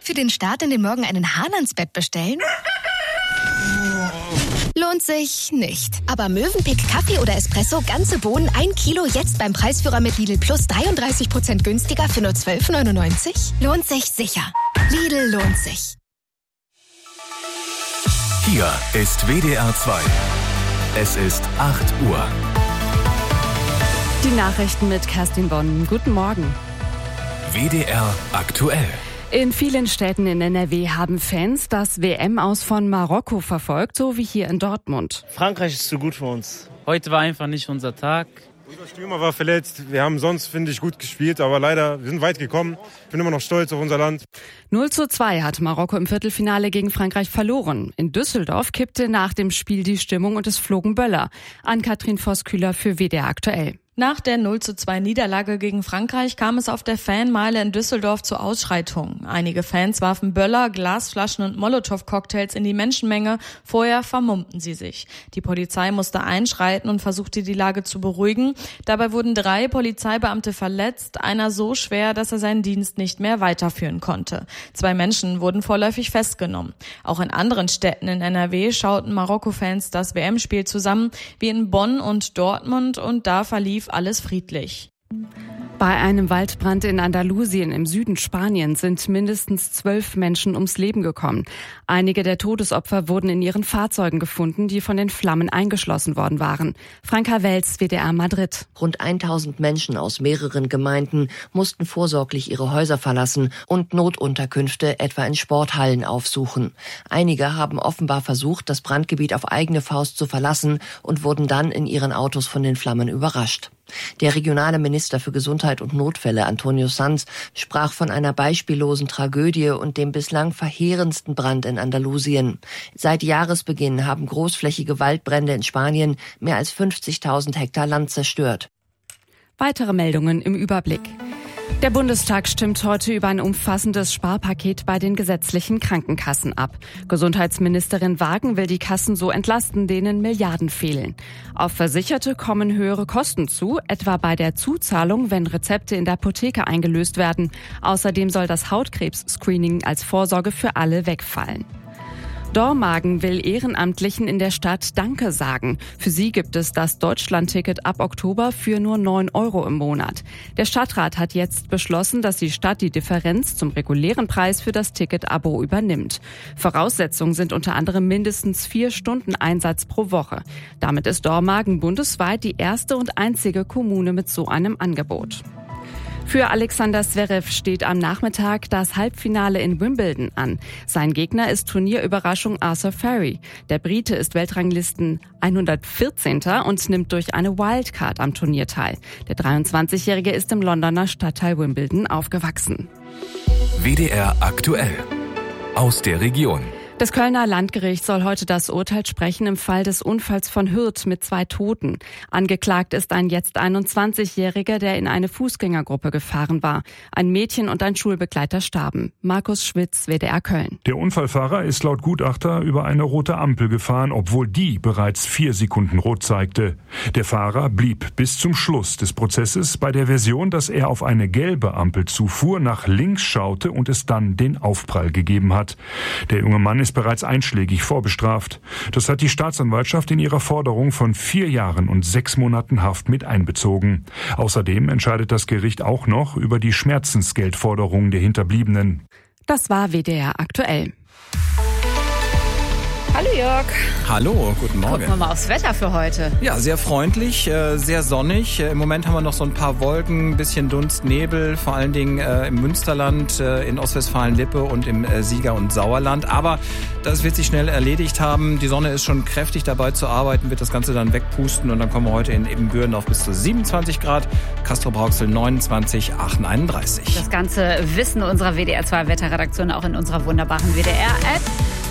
Für den Start in den Morgen einen Hahn ans Bett bestellen? Lohnt sich nicht. Aber Mövenpick Kaffee oder Espresso, ganze Bohnen, 1 Kilo, jetzt beim Preisführer mit Lidl Plus 33% günstiger für nur 12,99? Lohnt sich sicher. Lidl lohnt sich. Hier ist WDR 2. Es ist 8 Uhr. Die Nachrichten mit Kerstin Bonn. Guten Morgen. WDR aktuell. In vielen Städten in NRW haben Fans das WM-Aus von Marokko verfolgt, so wie hier in Dortmund. Frankreich ist zu gut für uns. Heute war einfach nicht unser Tag. Unser Stürmer war verletzt. Wir haben sonst, finde ich, gut gespielt, aber leider, wir sind weit gekommen. Ich bin immer noch stolz auf unser Land. 0:2 hat Marokko im Viertelfinale gegen Frankreich verloren. In Düsseldorf kippte nach dem Spiel die Stimmung und es flogen Böller. Ann-Kathrin Voss-Kühler für WDR aktuell. Nach der 0:2 Niederlage gegen Frankreich kam es auf der Fanmeile in Düsseldorf zu Ausschreitungen. Einige Fans warfen Böller, Glasflaschen und Molotow-Cocktails in die Menschenmenge. Vorher vermummten sie sich. Die Polizei musste einschreiten und versuchte, die Lage zu beruhigen. Dabei wurden 3 Polizeibeamte verletzt, einer so schwer, dass er seinen Dienst nicht mehr weiterführen konnte. 2 Menschen wurden vorläufig festgenommen. Auch in anderen Städten in NRW schauten Marokko-Fans das WM-Spiel zusammen, wie in Bonn und Dortmund, und da verlief alles friedlich. Bei einem Waldbrand in Andalusien im Süden Spaniens sind mindestens 12 Menschen ums Leben gekommen. Einige der Todesopfer wurden in ihren Fahrzeugen gefunden, die von den Flammen eingeschlossen worden waren. Franka Welz, WDR Madrid. Rund 1000 Menschen aus mehreren Gemeinden mussten vorsorglich ihre Häuser verlassen und Notunterkünfte etwa in Sporthallen aufsuchen. Einige haben offenbar versucht, das Brandgebiet auf eigene Faust zu verlassen und wurden dann in ihren Autos von den Flammen überrascht. Der regionale Minister für Gesundheit und Notfälle, Antonio Sanz, sprach von einer beispiellosen Tragödie und dem bislang verheerendsten Brand in Andalusien. Seit Jahresbeginn haben großflächige Waldbrände in Spanien mehr als 50.000 Hektar Land zerstört. Weitere Meldungen im Überblick. Der Bundestag stimmt heute über ein umfassendes Sparpaket bei den gesetzlichen Krankenkassen ab. Gesundheitsministerin Wagen will die Kassen so entlasten, denen Milliarden fehlen. Auf Versicherte kommen höhere Kosten zu, etwa bei der Zuzahlung, wenn Rezepte in der Apotheke eingelöst werden. Außerdem soll das Hautkrebs-Screening als Vorsorge für alle wegfallen. Dormagen will Ehrenamtlichen in der Stadt Danke sagen. Für sie gibt es das Deutschlandticket ab Oktober für nur 9 € im Monat. Der Stadtrat hat jetzt beschlossen, dass die Stadt die Differenz zum regulären Preis für das Ticket-Abo übernimmt. Voraussetzungen sind unter anderem mindestens 4 Stunden Einsatz pro Woche. Damit ist Dormagen bundesweit die erste und einzige Kommune mit so einem Angebot. Für Alexander Zverev steht am Nachmittag das Halbfinale in Wimbledon an. Sein Gegner ist Turnierüberraschung Arthur Furry. Der Brite ist Weltranglisten 114. und nimmt durch eine Wildcard am Turnier teil. Der 23-Jährige ist im Londoner Stadtteil Wimbledon aufgewachsen. WDR aktuell. Aus der Region. Das Kölner Landgericht soll heute das Urteil sprechen im Fall des Unfalls von Hürth mit 2 Toten. Angeklagt ist ein jetzt 21-Jähriger, der in eine Fußgängergruppe gefahren war. Ein Mädchen und ein Schulbegleiter starben. Markus Schwitz, WDR Köln. Der Unfallfahrer ist laut Gutachter über eine rote Ampel gefahren, obwohl die bereits 4 Sekunden rot zeigte. Der Fahrer blieb bis zum Schluss des Prozesses bei der Version, dass er auf eine gelbe Ampel zufuhr, nach links schaute und es dann den Aufprall gegeben hat. Der junge Mann ist bereits einschlägig vorbestraft. Das hat die Staatsanwaltschaft in ihrer Forderung von 4 Jahren und 6 Monaten Haft mit einbezogen. Außerdem entscheidet das Gericht auch noch über die Schmerzensgeldforderung der Hinterbliebenen. Das war WDR aktuell. Hallo Jörg. Hallo, guten Morgen. Gucken wir mal aufs Wetter für heute. Ja, sehr freundlich, sehr sonnig. Im Moment haben wir noch so ein paar Wolken, ein bisschen Dunst, Nebel, vor allen Dingen im Münsterland, in Ostwestfalen-Lippe und im Sieger- und Sauerland. Aber das wird sich schnell erledigt haben. Die Sonne ist schon kräftig dabei zu arbeiten, wird das Ganze dann wegpusten und dann kommen wir heute in Ebenbüren auf bis zu 27 Grad, Castrop-Rauxel 29, Aachen 31. Das ganze Wissen unserer WDR 2 Wetterredaktion auch in unserer wunderbaren WDR-App.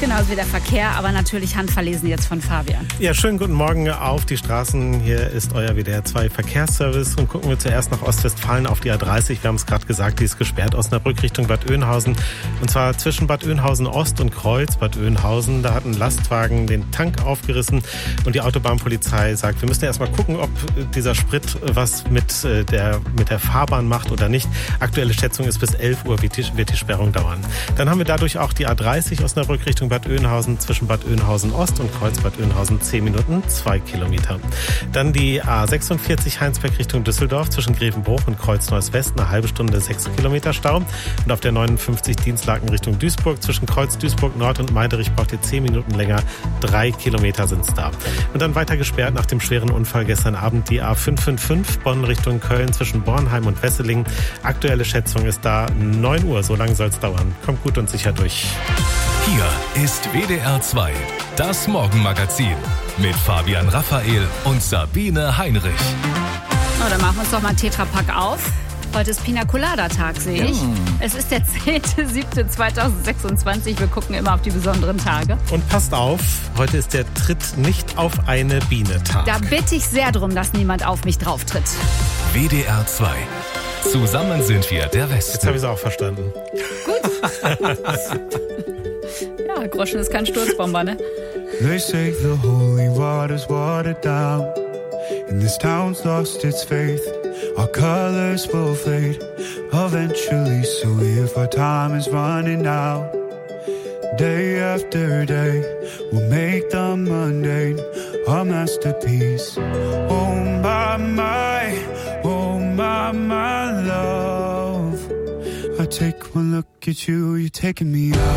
genauso wie der Verkehr, aber natürlich handverlesen jetzt von Fabian. Ja, schönen guten Morgen auf die Straßen. Hier ist euer WDR 2 Verkehrsservice und gucken wir zuerst nach Ostwestfalen auf die A30. Wir haben es gerade gesagt, die ist gesperrt, Osnabrück Richtung Bad Oeynhausen. Und zwar zwischen Bad Oeynhausen Ost und Kreuz Bad Oeynhausen. Da hat ein Lastwagen den Tank aufgerissen und die Autobahnpolizei sagt, wir müssen erst mal gucken, ob dieser Sprit was mit der Fahrbahn macht oder nicht. Aktuelle Schätzung ist, bis 11 Uhr wird die Sperrung dauern. Dann haben wir dadurch auch die A30 Osnabrück Richtung Bad Oeynhausen zwischen Bad Oeynhausen Ost und Kreuz Bad Oeynhausen 10 Minuten, 2 Kilometer. Dann die A46 Heinsberg Richtung Düsseldorf zwischen Grevenbruch und Kreuz Neuss West, eine halbe Stunde 6 Kilometer Stau. Und auf der 59 Dienstlaken Richtung Duisburg zwischen Kreuz Duisburg Nord und Meiderich braucht ihr 10 Minuten länger, 3 Kilometer sind es da. Und dann weiter gesperrt nach dem schweren Unfall gestern Abend die A555 Bonn Richtung Köln zwischen Bornheim und Wesseling. Aktuelle Schätzung ist da 9 Uhr, so lange soll es dauern. Kommt gut und sicher durch. Hier ist WDR 2, das Morgenmagazin mit Fabian Raphael und Sabine Heinrich. Oh, dann machen wir uns doch mal einen Tetrapack auf. Heute ist Pina Colada Tag, sehe ich. Es ist der 10.07.2026. Wir gucken immer auf die besonderen Tage. Und passt auf, heute ist der Tritt nicht auf eine Biene Tag. Da bitte ich sehr drum, dass niemand auf mich drauf tritt. WDR 2. Zusammen sind wir der Westen. Jetzt habe ich es auch verstanden. Gut. Ja, Groschen ist kein Sturzbomber, ne? They say the holy water's watered down, and this town's lost its faith. Our colors will fade eventually, so if our time is running out, day after day, we'll make the mundane a masterpiece. Oh my love, I take one look at you, you're taking me out.